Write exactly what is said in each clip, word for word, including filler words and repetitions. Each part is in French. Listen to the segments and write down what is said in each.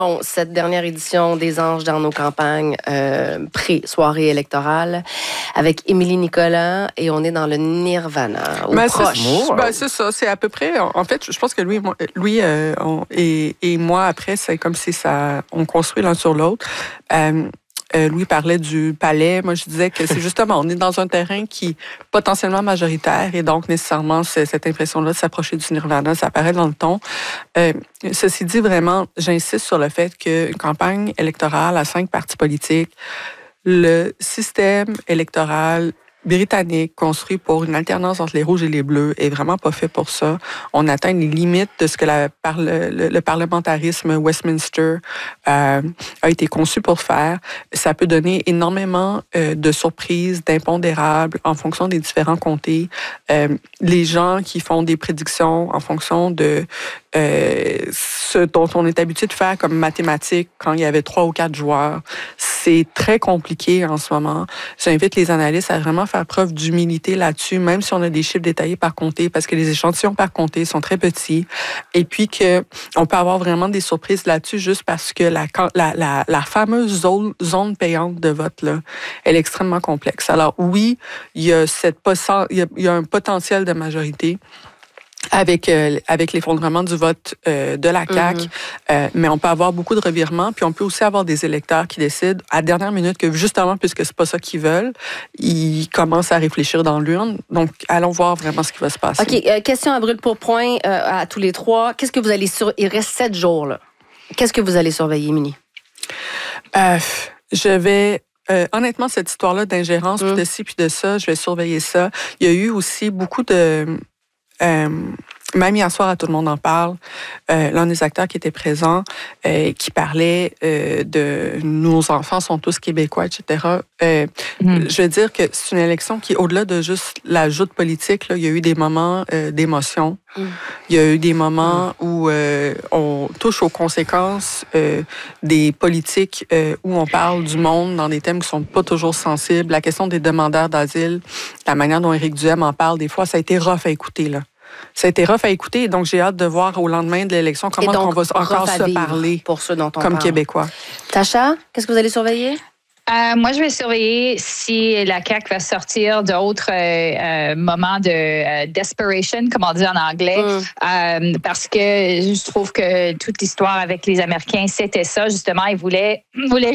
Bon, cette dernière édition des Anges dans nos campagnes euh, pré-soirée électorale avec Émilie Nicolas et on est dans le nirvana, au ben, proche. C'est, ben, c'est ça, c'est à peu près... En fait, je pense que lui, moi, lui euh, on, et, et moi, après, c'est comme si ça, on construit l'un sur l'autre. Euh, Euh, Louis parlait du palais. Moi, je disais que c'est justement, on est dans un terrain qui est potentiellement majoritaire et donc, nécessairement, c'est, cette impression-là de s'approcher du nirvana, ça apparaît dans le ton. Euh, ceci dit, vraiment, j'insiste sur le fait qu'une campagne électorale à cinq partis politiques, le système électoral britannique construit pour une alternance entre les rouges et les bleus est vraiment pas fait pour ça. On atteint les limites de ce que la, par le, le, le parlementarisme Westminster euh, a été conçu pour faire. Ça peut donner énormément euh, de surprises, d'impondérables en fonction des différents comtés. Euh, les gens qui font des prédictions en fonction de euh, ce dont on est habitué de faire comme mathématiques quand il y avait trois ou quatre joueurs, c'est très compliqué en ce moment. J'invite les analystes à vraiment faire preuve d'humilité là-dessus, même si on a des chiffres détaillés par comté, parce que les échantillons par comté sont très petits. Et puis que on peut avoir vraiment des surprises là-dessus juste parce que la, la, la, la fameuse zone, zone payante de vote, là, elle est extrêmement complexe. Alors oui, il y a, cette, il y a, il y a un potentiel de majorité avec euh, avec l'effondrement du vote euh, de la C A Q, mm-hmm. euh, mais on peut avoir beaucoup de revirements, puis on peut aussi avoir des électeurs qui décident à la dernière minute que justement, puisque c'est pas ça qu'ils veulent, ils commencent à réfléchir dans l'urne. Donc, allons voir vraiment ce qui va se passer. OK, euh, question à brûle pour point euh, à tous les trois. Qu'est-ce que vous allez sur... Il reste sept jours, là. Qu'est-ce que vous allez surveiller, Émilie? Euh, je vais... Euh, honnêtement, cette histoire-là d'ingérence, mm. puis de ci, puis de ça, je vais surveiller ça. Il y a eu aussi beaucoup de... Euh, même hier soir, à Tout le monde en parle, euh, l'un des acteurs qui était présent, euh, qui parlait euh, de nos enfants sont tous québécois, et cetera. Euh, mm. Je veux dire que c'est une élection qui, au-delà de juste la joute politique, là, il y a eu des moments euh, d'émotion. Mm. Il y a eu des moments mm. où euh, on touche aux conséquences euh, des politiques euh, où on parle du monde dans des thèmes qui sont pas toujours sensibles. La question des demandeurs d'asile, la manière dont Éric Duhem en parle, des fois, ça a été rough à écouter, là. Ça a été rough à écouter, donc j'ai hâte de voir au lendemain de l'élection comment donc, on va encore se parler pour ceux dont on comme parle. Québécois. Tacha, qu'est-ce que vous allez surveiller? Euh, moi, je vais surveiller si la C A Q va sortir d'autres euh, euh, moments de euh, desperation, comme on dit en anglais, mm. euh, parce que je trouve que toute l'histoire avec les Américains, c'était ça, justement. Ils voulaient, voulaient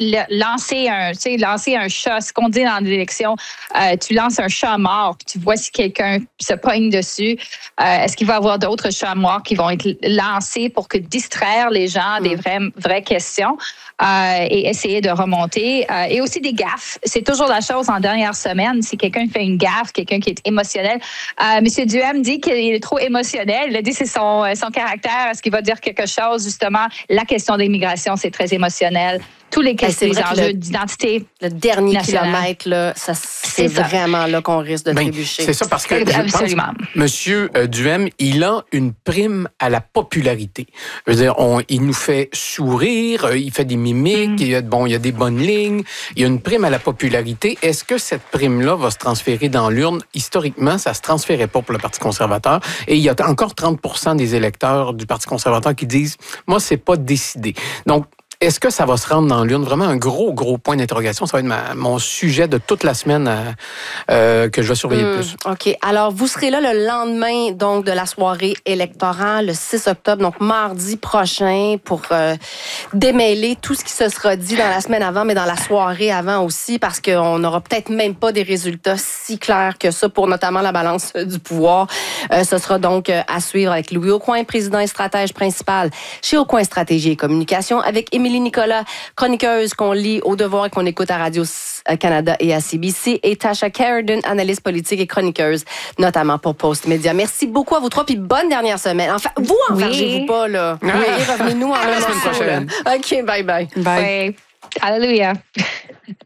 lancer un, tu sais, lancer un chat. Ce qu'on dit dans l'élection, euh, tu lances un chat mort, puis tu vois si quelqu'un se pogne dessus. Euh, est-ce qu'il va y avoir d'autres chats morts qui vont être lancés pour que distraire les gens mm. des vraies, vraies questions euh, et essayer de remonter? Euh, et aussi des gaffes. C'est toujours la chose en dernière semaine. Si quelqu'un fait une gaffe, quelqu'un qui est émotionnel. Euh, Monsieur Duhem dit qu'il est trop émotionnel. Il a dit que c'est son, son caractère. Est-ce qu'il va dire quelque chose? Justement, la question des migrations, c'est très émotionnel. Tous les, hey, les enjeux le, d'identité Le dernier nationale. kilomètre, là, ça, c'est, c'est vraiment là qu'on risque de ben, trébucher. C'est ça, parce que Absolument. Monsieur Duhem, il a une prime à la popularité. Je veux dire, on, il nous fait sourire, il fait des mimiques, mm. il, y a, bon, il y a des bonnes lignes, il y a une prime à la popularité. Est-ce que cette prime-là va se transférer dans l'urne? Historiquement, ça ne se transférait pas pour le Parti conservateur. Et il y a encore trente pour cent des électeurs du Parti conservateur qui disent « Moi, c'est pas décidé ». Donc, est-ce que ça va se rendre dans l'urne? Vraiment un gros, gros point d'interrogation. Ça va être ma, mon sujet de toute la semaine euh, euh, que je vais surveiller mmh, plus. OK. Alors, vous serez là le lendemain donc de la soirée électorale, le six octobre, donc mardi prochain, pour euh, démêler tout ce qui se sera dit dans la semaine avant, mais dans la soirée avant aussi, parce qu'on n'aura peut-être même pas des résultats si clairs que ça pour notamment la balance du pouvoir. Euh, ce sera donc euh, à suivre avec Louis Aucoin, président et stratège principal chez Aucoin Stratégie et Communication, avec Émilie Nicolas, chroniqueuse qu'on lit au Devoir et qu'on écoute à Radio-Canada et à C B C, et Tasha Carradine, analyste politique et chroniqueuse, notamment pour Post Média. Merci beaucoup à vous trois, puis bonne dernière semaine. Enfin, vous, enfargez-vous oui. pas, là. Oui, revenez-nous en la semaine prochaine. OK, bye-bye. Bye. Oui. Alléluia.